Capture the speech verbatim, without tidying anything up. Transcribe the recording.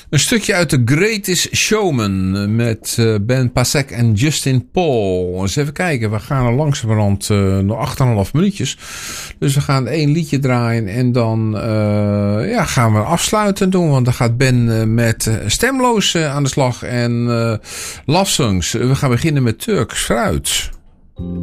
Een stukje uit The Greatest Showman met uh, Ben Pasek en Justin Paul. Eens even kijken, we gaan er langzamerhand uh, nog acht komma vijf minuutjes. Dus we gaan één liedje draaien en dan uh, ja, gaan we afsluiten doen. Want dan gaat Ben uh, met uh, Stemloos uh, aan de slag en uh, Love Songs. We gaan beginnen met Turks Fruit.